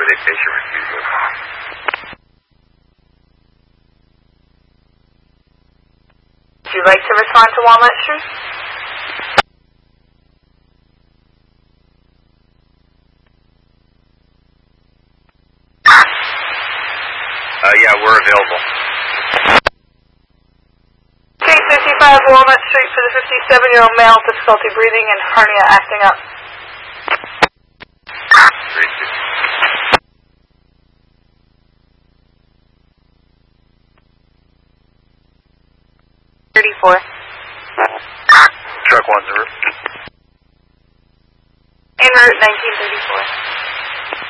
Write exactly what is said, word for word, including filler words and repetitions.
with a patient refusal. Would you like to respond to Walnut Street? Uh, yeah, we're available. Case fifty-five Walnut Street for the fifty-seven-year-old male, difficulty breathing and hernia acting up. thirty-four. Truck one's en route. En route nineteen thirty-four.